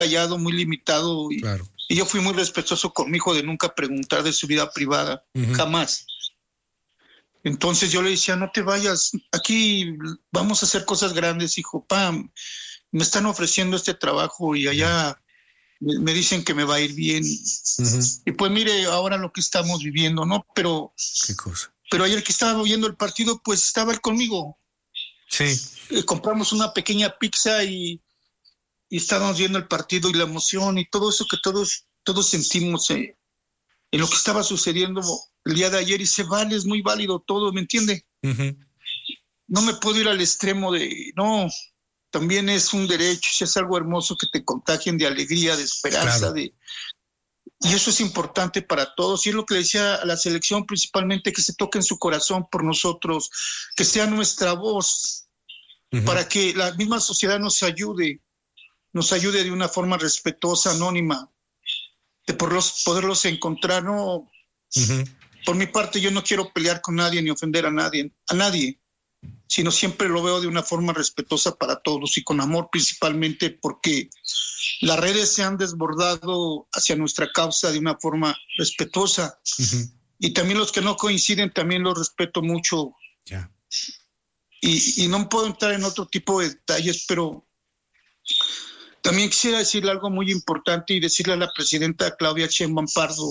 callado, muy limitado, Claro. y yo fui muy respetuoso con mi hijo de nunca preguntar de su vida privada, jamás. Entonces yo le decía, no te vayas, aquí vamos a hacer cosas grandes, hijo. Pam, me están ofreciendo este trabajo y allá me dicen que me va a ir bien. Y pues mire, ahora lo que estamos viviendo, ¿no? Pero, ¿Qué cosa? pero ayer que estaba viendo el partido, pues estaba él conmigo. Sí. Compramos una pequeña pizza y estábamos viendo el partido y la emoción y todo eso que todos sentimos en lo que estaba sucediendo el día de ayer, y se vale, es muy válido todo, ¿me entiende? No me puedo ir al extremo de, no, también es un derecho, es algo hermoso que te contagien de alegría, de esperanza, Claro. y eso es importante para todos, y es lo que le decía a la selección principalmente, que se toque en su corazón por nosotros, que sea nuestra voz, para que la misma sociedad nos ayude de una forma respetuosa, anónima, de poderlos encontrar, ¿no? Por mi parte, yo no quiero pelear con nadie ni ofender a nadie, sino siempre lo veo de una forma respetuosa para todos y con amor, principalmente porque las redes se han desbordado hacia nuestra causa de una forma respetuosa. Y también los que no coinciden, también los respeto mucho. Y no puedo entrar en otro tipo de detalles, pero también quisiera decirle algo muy importante y decirle a la presidenta Claudia Sheinbaum Pardo,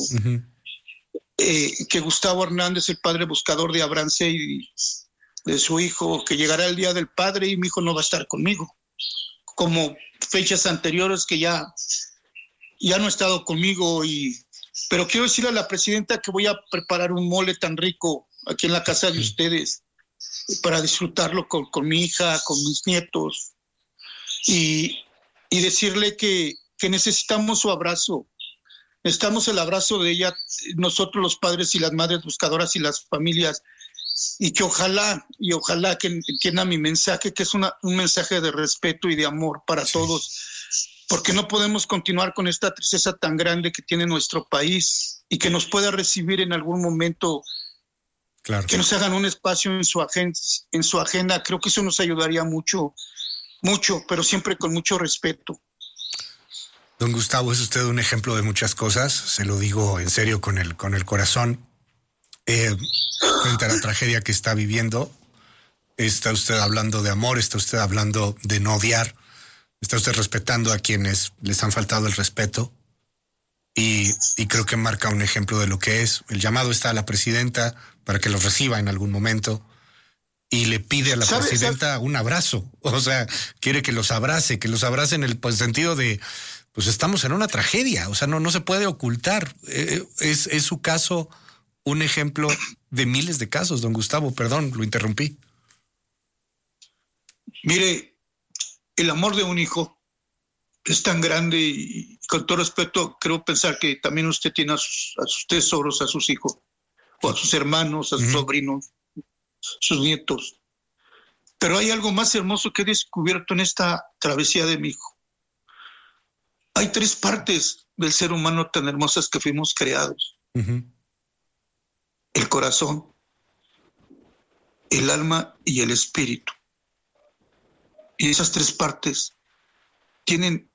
que Gustavo Hernández, el padre buscador de Abraham y de su hijo, que llegará el día del padre y mi hijo no va a estar conmigo, como fechas anteriores que ya no ha estado conmigo. Pero quiero decirle a la presidenta que voy a preparar un mole tan rico aquí en la casa de ustedes para disfrutarlo con mi hija, con mis nietos, y decirle que necesitamos su abrazo. Necesitamos el abrazo de ella, nosotros los padres y las madres buscadoras y las familias, y que ojalá que entienda mi mensaje, que es un mensaje de respeto y de amor para todos, porque no podemos continuar con esta tristeza tan grande que tiene nuestro país, y que nos pueda recibir en algún momento, que nos hagan un espacio en su agenda. Creo que eso nos ayudaría mucho, pero siempre con mucho respeto. Don Gustavo, es usted un ejemplo de muchas cosas, se lo digo en serio con el corazón. Frente a la tragedia que está viviendo, está usted hablando de amor, está usted hablando de no odiar, está usted respetando a quienes les han faltado el respeto, y creo que marca un ejemplo de lo que es. El llamado está a la presidenta para que los reciba en algún momento, y le pide a la presidenta un abrazo, o sea, quiere que los abrace en el sentido de, pues estamos en una tragedia, o sea, no se puede ocultar. Es su caso un ejemplo de miles de casos, don Gustavo, perdón, lo interrumpí. Mire, el amor de un hijo es tan grande, y con todo respeto, creo pensar que también usted tiene a sus tesoros, a sus hijos, o a sus hermanos, a sus sobrinos, sus nietos. Pero hay algo más hermoso que he descubierto en esta travesía de mi hijo. Hay 3 partes del ser humano tan hermosas que fuimos creados. El corazón, el alma y el espíritu. Y esas 3 partes tienen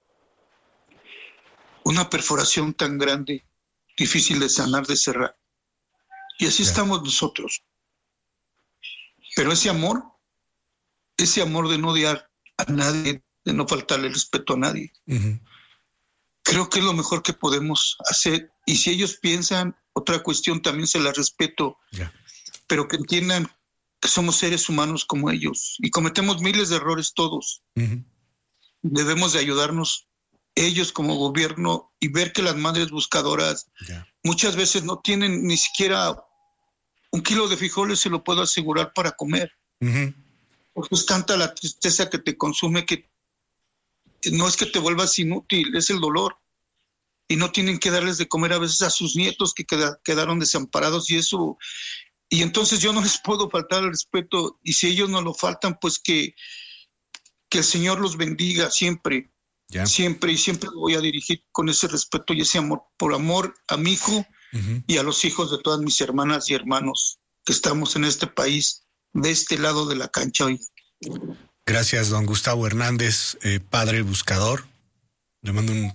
una perforación tan grande, difícil de sanar, de cerrar. Y así estamos nosotros. Pero ese amor de no odiar a nadie, de no faltarle el respeto a nadie, creo que es lo mejor que podemos hacer. Y si ellos piensan otra cuestión, también se la respeto, pero que entiendan que somos seres humanos como ellos y cometemos miles de errores todos. Debemos de ayudarnos ellos como gobierno y ver que las madres buscadoras muchas veces no tienen ni siquiera 1 kilo de frijoles, se lo puedo asegurar, para comer. Porque es tanta la tristeza que te consume que no es que te vuelvas inútil, es el dolor. Y no tienen que darles de comer a veces a sus nietos que quedaron desamparados, y eso. Y entonces yo no les puedo faltar el respeto, y si ellos no lo faltan, pues que el Señor los bendiga siempre. Siempre, y siempre lo voy a dirigir con ese respeto y ese amor, por amor a mi hijo y a los hijos de todas mis hermanas y hermanos que estamos en este país, de este lado de la cancha hoy. Gracias, don Gustavo Hernández, padre buscador Le mando un